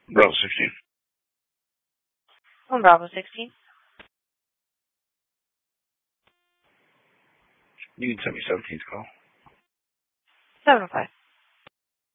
Bravo 16. On Bravo 16. You can send me 17's call. 705.